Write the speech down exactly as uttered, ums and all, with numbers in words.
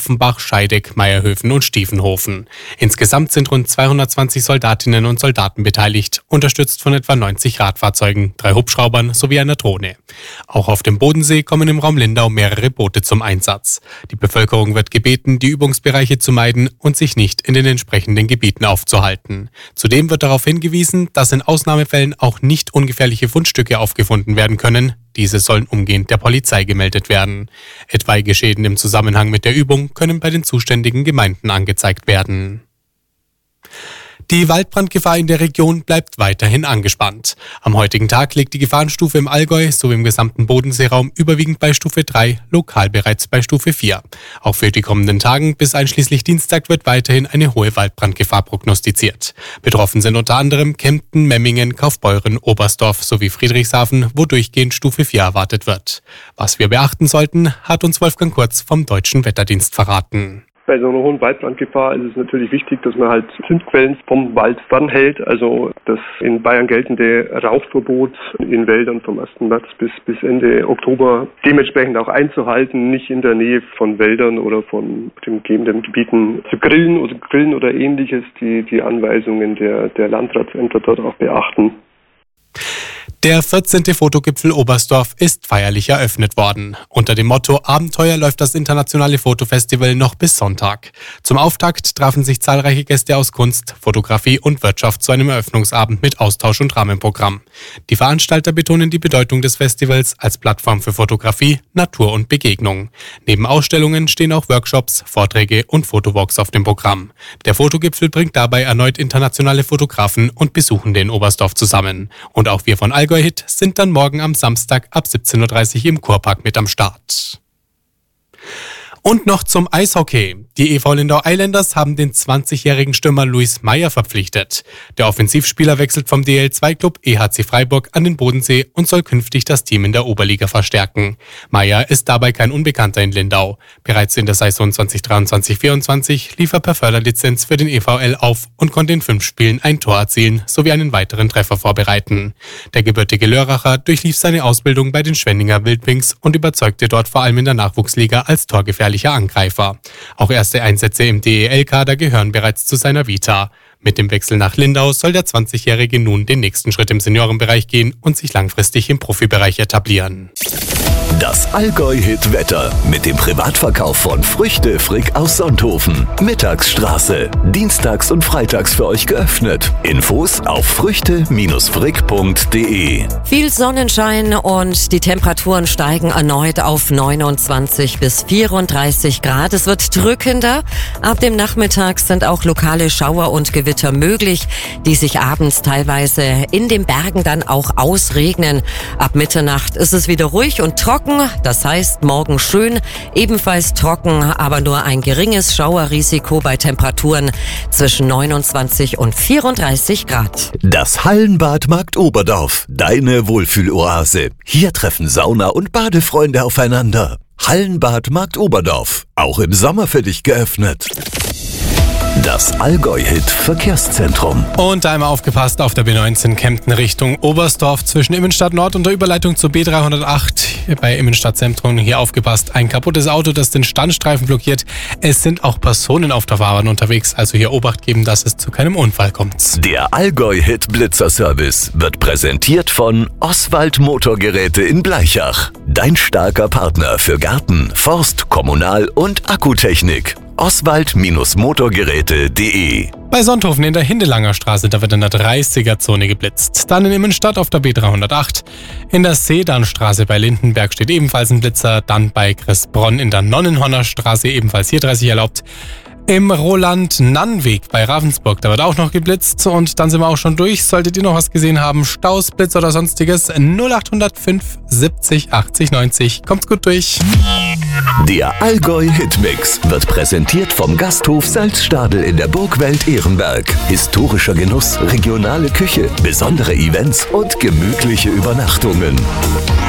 Offenbach, Scheideck, Meierhöfen und Stiefenhofen. Insgesamt sind rund zweihundertzwanzig Soldatinnen und Soldaten beteiligt, unterstützt von etwa neunzig Radfahrzeugen, drei Hubschraubern sowie einer Drohne. Auch auf dem Bodensee kommen im Raum Lindau mehrere Boote zum Einsatz. Die Bevölkerung wird gebeten, die Übungsbereiche zu meiden und sich nicht in den entsprechenden Gebieten aufzuhalten. Zudem wird darauf hingewiesen, dass in Ausnahmefällen auch nicht ungefährliche Fundstücke aufgefunden werden können. Diese sollen umgehend der Polizei gemeldet werden. Etwaige Schäden im Zusammenhang mit der Übung können bei den zuständigen Gemeinden angezeigt werden. Die Waldbrandgefahr in der Region bleibt weiterhin angespannt. Am heutigen Tag liegt die Gefahrenstufe im Allgäu sowie im gesamten Bodenseeraum überwiegend bei Stufe drei, lokal bereits bei Stufe vier. Auch für die kommenden Tagen bis einschließlich Dienstag wird weiterhin eine hohe Waldbrandgefahr prognostiziert. Betroffen sind unter anderem Kempten, Memmingen, Kaufbeuren, Oberstdorf sowie Friedrichshafen, wo durchgehend Stufe vier erwartet wird. Was wir beachten sollten, hat uns Wolfgang Kurz vom Deutschen Wetterdienst verraten. Bei so einer hohen Waldbrandgefahr ist es natürlich wichtig, dass man halt Zündquellen vom Wald fernhält. Also das in Bayern geltende Rauchverbot in Wäldern vom ersten März bis, bis Ende Oktober dementsprechend auch einzuhalten, nicht in der Nähe von Wäldern oder von umgebenden Gebieten zu grillen oder grillen oder ähnliches, die, die Anweisungen der, der Landratsämter dort auch beachten. Der vierzehnte Fotogipfel Oberstdorf ist feierlich eröffnet worden. Unter dem Motto Abenteuer läuft das internationale Fotofestival noch bis Sonntag. Zum Auftakt trafen sich zahlreiche Gäste aus Kunst, Fotografie und Wirtschaft zu einem Eröffnungsabend mit Austausch und Rahmenprogramm. Die Veranstalter betonen die Bedeutung des Festivals als Plattform für Fotografie, Natur und Begegnung. Neben Ausstellungen stehen auch Workshops, Vorträge und Fotowalks auf dem Programm. Der Fotogipfel bringt dabei erneut internationale Fotografen und Besuchende in Oberstdorf zusammen. Und auch wir von Allgäu Hit sind dann morgen am Samstag ab siebzehn Uhr dreißig im Kurpark mit am Start. Und noch zum Eishockey. Die E V Lindau Islanders haben den zwanzigjährigen Stürmer Luis Meyer verpflichtet. Der Offensivspieler wechselt vom D L zwei Club E H C Freiburg an den Bodensee und soll künftig das Team in der Oberliga verstärken. Meyer ist dabei kein Unbekannter in Lindau. Bereits in der Saison zwanzig dreiundzwanzig vierundzwanzig lief er per Förderlizenz für den E V L auf und konnte in fünf Spielen ein Tor erzielen sowie einen weiteren Treffer vorbereiten. Der gebürtige Lörracher durchlief seine Ausbildung bei den Schwenninger Wildwings und überzeugte dort vor allem in der Nachwuchsliga als torgefährlicher Angreifer. Auch erste Einsätze im D E L-Kader gehören bereits zu seiner Vita. Mit dem Wechsel nach Lindau soll der zwanzigjährige nun den nächsten Schritt im Seniorenbereich gehen und sich langfristig im Profibereich etablieren. Das Allgäu-Hit-Wetter mit dem Privatverkauf von Früchte Frick aus Sonthofen. Mittagsstraße. Dienstags und freitags für euch geöffnet. Infos auf früchte frick punkt de. Viel Sonnenschein und die Temperaturen steigen erneut auf neunundzwanzig bis vierunddreißig Grad. Es wird drückender. Ab dem Nachmittag sind auch lokale Schauer und Gewitter möglich, die sich abends teilweise in den Bergen dann auch ausregnen. Ab Mitternacht ist es wieder ruhig und trocken. Das heißt, morgen schön, ebenfalls trocken, aber nur ein geringes Schauerrisiko bei Temperaturen zwischen neunundzwanzig und vierunddreißig Grad. Das Hallenbad Markt Oberdorf, deine Wohlfühloase. Hier treffen Sauna- und Badefreunde aufeinander. Hallenbad Markt Oberdorf, auch im Sommer für dich geöffnet. Das Allgäu-Hit-Verkehrszentrum. Und einmal aufgepasst auf der B neunzehn Kempten Richtung Oberstdorf zwischen Immenstadt Nord und der Überleitung zur B dreihundertacht. Bei Immenstadt Zentrum hier aufgepasst. Ein kaputtes Auto, das den Standstreifen blockiert. Es sind auch Personen auf der Fahrbahn unterwegs, also hier Obacht geben, dass es zu keinem Unfall kommt. Der Allgäu-Hit-Blitzer-Service wird präsentiert von Oswald Motorgeräte in Bleichach. Dein starker Partner für Garten, Forst, Kommunal- und Akkutechnik. oswald Motorgeräte punkt de. Bei Sonthofen in der Hindelanger Straße, da wird in der dreißiger-Zone geblitzt. Dann in Immenstadt auf der B dreihundertacht. In der Sedanstraße bei Lindenberg steht ebenfalls ein Blitzer. Dann bei Chrisbronn in der Nonnenhorner Straße ebenfalls hier dreißig erlaubt. Im Roland-Nann-Weg bei Ravensburg, da wird auch noch geblitzt. Und dann sind wir auch schon durch. Solltet ihr noch was gesehen haben, Staus, Blitz oder sonstiges, null acht null fünf siebzig achtzig neunzig. Kommt's gut durch. Der Allgäu-Hitmix wird präsentiert vom Gasthof Salzstadel in der Burgwelt Ehrenberg. Historischer Genuss, regionale Küche, besondere Events und gemütliche Übernachtungen.